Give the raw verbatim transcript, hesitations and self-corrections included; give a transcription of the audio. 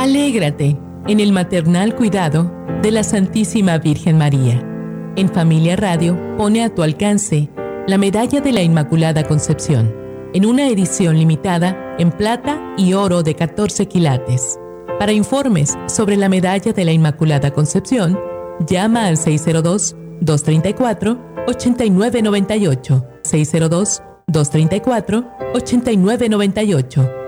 Alégrate en el maternal cuidado de la Santísima Virgen María. En Familia Radio pone a tu alcance la Medalla de la Inmaculada Concepción, en una edición limitada en plata y oro de catorce quilates. Para informes sobre la Medalla de la Inmaculada Concepción, llama al seis cero dos, dos tres cuatro, ocho nueve nueve ocho, seis cero dos, dos tres cuatro, ocho nueve nueve ocho.